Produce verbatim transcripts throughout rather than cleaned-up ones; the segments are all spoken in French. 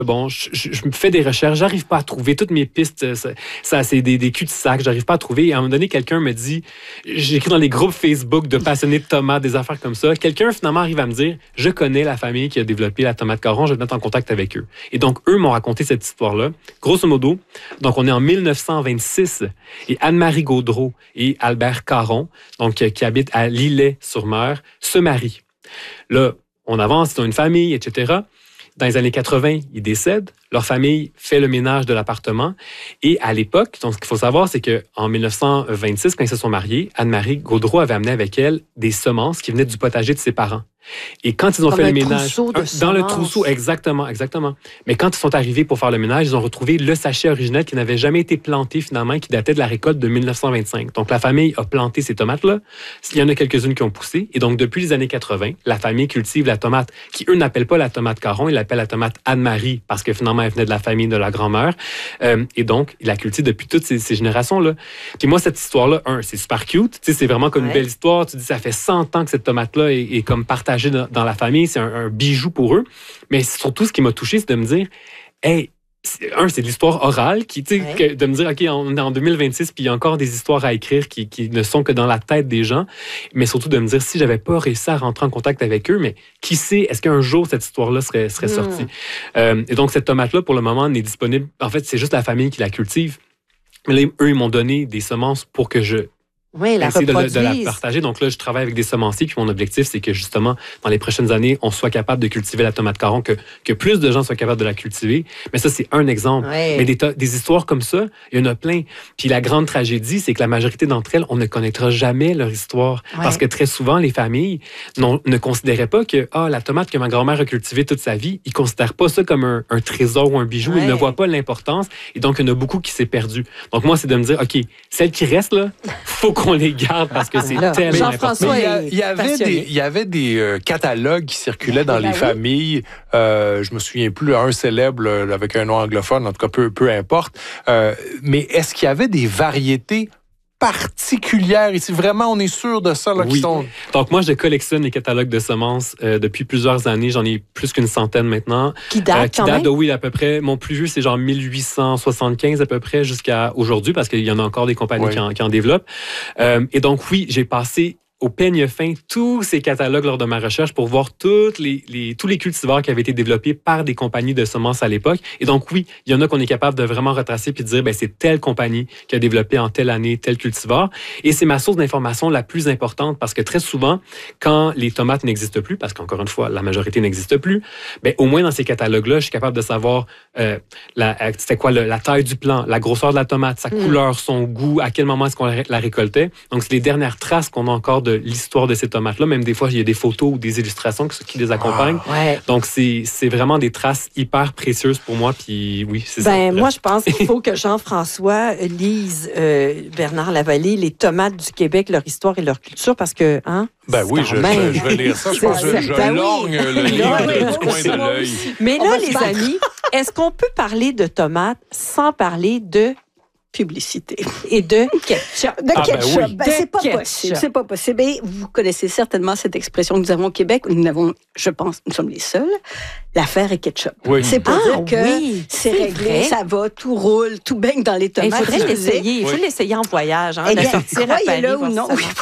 Bon, je, je, je me fais des recherches, j'arrive pas à trouver toutes mes pistes, ça, ça c'est des, des cul-de-sac, j'arrive pas à trouver. Et à un moment donné, quelqu'un me dit, j'écris dans les groupes Facebook de passionnés de tomates, des affaires comme ça. Quelqu'un finalement arrive à me dire, je connais la famille qui a développé la tomate caron, je vais te mettre en contact avec eux. Et donc, eux m'ont raconté cette histoire-là. Grosso modo, donc on est en mille neuf cent vingt-six et Anne-Marie Gaudreau et Albert Caron, donc qui habitent à Lillet-sur-Mer, se marient. Là, on avance, ils ont une famille, et cetera. Dans les années quatre-vingts, ils décèdent. Leur famille fait le ménage de l'appartement. Et à l'époque, donc, ce qu'il faut savoir, c'est qu'en mille neuf cent vingt-six, quand ils se sont mariés, Anne-Marie Gaudreau avait amené avec elle des semences qui venaient du potager de ses parents. Et quand ils ont Comme fait un le ménage... trousseau de dans semences. le trousseau, exactement, exactement. Mais quand ils sont arrivés pour faire le ménage, ils ont retrouvé le sachet original qui n'avait jamais été planté finalement, qui datait de la récolte de mille neuf cent vingt-cinq. Donc la famille a planté ces tomates-là. Il y en a quelques-unes qui ont poussé. Et donc depuis les années quatre-vingts, la famille cultive la tomate, qui eux n'appellent pas la tomate caron, ils l'appellent la tomate Anne-Marie, parce que finalement elle venait de la famille de la grand-mère. Euh, et donc, ils la cultivent depuis toutes ces, ces générations-là. Puis moi, cette histoire-là, un, c'est super cute. Tu sais, c'est vraiment comme ouais. une belle histoire. Tu dis, ça fait cent ans que cette tomate-là est, est comme partagée dans, dans la famille. C'est un, un bijou pour eux. Mais surtout, ce qui m'a touché, c'est de me dire, hey, c'est, un, c'est de l'histoire orale, qui, tu sais, ouais. que, de me dire, OK, on est en deux mille vingt-six, puis il y a encore des histoires à écrire qui, qui ne sont que dans la tête des gens. Mais surtout de me dire, si j'avais pas réussi à rentrer en contact avec eux, mais qui sait, est-ce qu'un jour, cette histoire-là serait, serait mmh. sortie? Euh, et donc, cette tomate-là, pour le moment, n'est disponible. En fait, c'est juste la famille qui la cultive. Mais là, eux, ils m'ont donné des semences pour que je... Oui, la essayer de, de la partager. Donc là, je travaille avec des semenciers, puis mon objectif, c'est que justement, dans les prochaines années, on soit capable de cultiver la tomate caron, que, que plus de gens soient capables de la cultiver. Mais ça, c'est un exemple. Oui. Mais des, des histoires comme ça, il y en a plein. Puis la grande tragédie, c'est que la majorité d'entre elles, on ne connaîtra jamais leur histoire. Oui. Parce que très souvent, les familles ne considéraient pas que ah, la tomate que ma grand-mère a cultivée toute sa vie, ils ne considèrent pas ça comme un, un trésor ou un bijou. Oui. Ils ne voient pas l'importance. Et donc, il y en a beaucoup qui s'est perdu. Donc moi, c'est de me dire, OK, celle qui reste là, faut qu'on les garde parce que c'est Alors, tellement important. Il y, a, il y avait des, il y avait des euh, catalogues qui circulaient dans ben les oui. familles. Euh, je me souviens plus, un célèbre là, avec un nom anglophone, en tout cas, peu, peu importe. Euh, mais est-ce qu'il y avait des variétés particulières ici? Vraiment, on est sûr de ça? Là, oui. Qui sont... Donc, moi, je collectionne les catalogues de semences euh, depuis plusieurs années. J'en ai plus qu'une centaine maintenant. Qui datent euh, Qui datent, oui, à peu près. Mon plus vieux, c'est genre mille huit cent soixante-quinze à peu près jusqu'à aujourd'hui, parce qu'il y en a encore des compagnies oui. qui, en, qui en développent. Euh, et donc, oui, j'ai passé au peigne fin tous ces catalogues lors de ma recherche pour voir toutes les, les, tous les cultivars qui avaient été développés par des compagnies de semences à l'époque. Et donc, oui, il y en a qu'on est capable de vraiment retracer puis de dire, ben c'est telle compagnie qui a développé en telle année tel cultivar. Et c'est ma source d'information la plus importante parce que très souvent, quand les tomates n'existent plus, parce qu'encore une fois, la majorité n'existe plus, ben au moins dans ces catalogues-là, je suis capable de savoir euh, la, c'était quoi le, la taille du plant, la grosseur de la tomate, sa mmh. couleur, son goût, à quel moment est-ce qu'on la, la récoltait. Donc, c'est les dernières traces qu'on a encore de l'histoire de ces tomates-là. Même des fois, il y a des photos ou des illustrations qui les accompagnent. Ah, ouais. Donc, c'est, c'est vraiment des traces hyper précieuses pour moi. Puis oui, c'est ben, ça. Moi, je pense qu'il faut que Jean-François lise euh, Bernard Lavallée, Les tomates du Québec, leur histoire et leur culture, parce que... Hein, ben oui, je, je, je vais lire ça. Je pense que je, je ben lorgne oui. le livre oui, du coin de l'œil. Mais là, les amis, est-ce qu'on peut parler de tomates sans parler de publicité et de ketchup. De ah, ketchup, ben oui. ben, c'est pas ketchup. possible. C'est pas possible. Et vous connaissez certainement cette expression que nous avons au Québec. Nous n'avons, je pense, nous sommes les seuls. L'affaire est ketchup. Oui. C'est pour ah, dire que oui, c'est, c'est réglé, vrai. Ça va, tout roule, tout baigne dans les tomates. Il faudrait l'essayer. Il faut oui. l'essayer en voyage. Hein, eh bien, croyez-le ou non. Oui.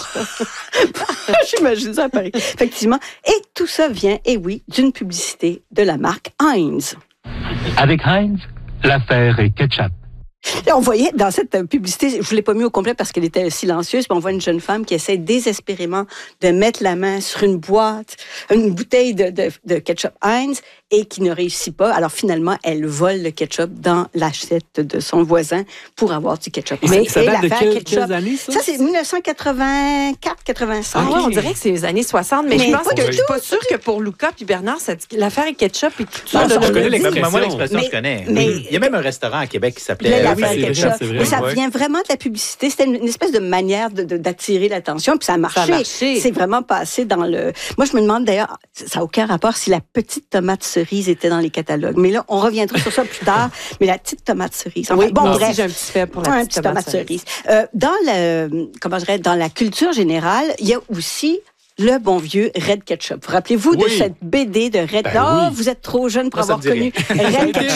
J'imagine ça à Paris. Effectivement. Et tout ça vient, et oui, d'une publicité de la marque Heinz. Avec Heinz, l'affaire est ketchup. On voyait dans cette publicité, je ne l'ai pas mis au complet parce qu'elle était silencieuse, mais on voit une jeune femme qui essaie désespérément de mettre la main sur une boîte, une bouteille de, de, de ketchup Heinz et qui ne réussit pas. Alors finalement, elle vole le ketchup dans l'assiette de son voisin pour avoir du ketchup. Et mais ça date de quelle, quelles années, ça? Ça, c'est dix-neuf cent quatre-vingt-quatre quatre-vingt-cinq. Ah, okay. On dirait que c'est les années soixante, mais, mais je pense que je ne suis pas sûre que pour Luca et Bernard, ça, l'affaire est ketchup et tout ça. Je connais l'expression. Moi, l'expression, je connais. Mais, il y a même un restaurant à Québec qui s'appelait l'affaire ketchup. Et ça ouais. vient vraiment de la publicité. C'était une, une espèce de manière de, de, d'attirer l'attention, puis ça a marché. Ça a marché. C'est vraiment passé dans le... Moi, je me demande d'ailleurs, ça n'a aucun rapport si la petite tomate cerise était dans les catalogues. Mais là, on reviendra sur ça plus tard. Mais la petite tomate cerise. Enfin, oui, bon, bref. J'ai un petit fait pour la petite, petite tomate, tomate cerise. cerise. Euh, dans le, comment je dirais, dans la culture générale, il y a aussi le bon vieux Red Ketchup. Rappelez-vous oui. de cette B D de Red... Ben oh, oui. Vous êtes trop jeune pour ça, avoir connu Red Ketchup.